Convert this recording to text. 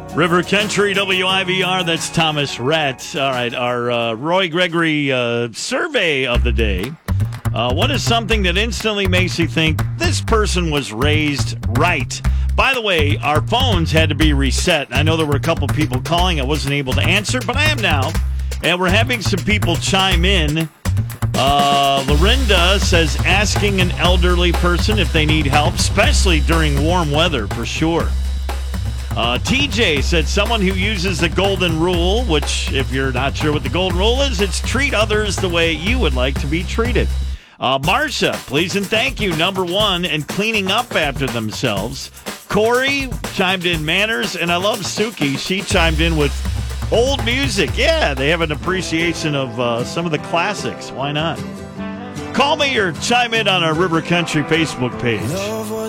River Country, WIVR, that's Thomas Rhett. All right, our Roy Gregory survey of the day. What is something that instantly makes you think this person was raised right? By the way, our phones had to be reset. I know there were a couple people calling. I wasn't able to answer, but I am now. And we're having some people chime in. Lorinda says asking an elderly person if they need help, especially during warm weather, for sure. TJ said someone who uses the golden rule, which if you're not sure what the golden rule is, it's treat others the way you would like to be treated. Marsha, please and thank you, number one, and cleaning up after themselves. Corey chimed in manners, and I love Suki. She chimed in with old music. Yeah, they have an appreciation of some of the classics. Why not? Call me or chime in on our River Country Facebook page.